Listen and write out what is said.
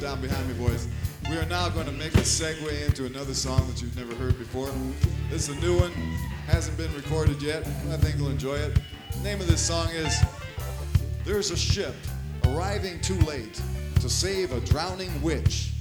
down behind me, boys. We are now going to make a segue into another song that you've never heard before. This is a new one, hasn't been recorded yet. I think you'll enjoy it. The name of this song is There's a Ship Arriving Too Late to Save a Drowning Witch.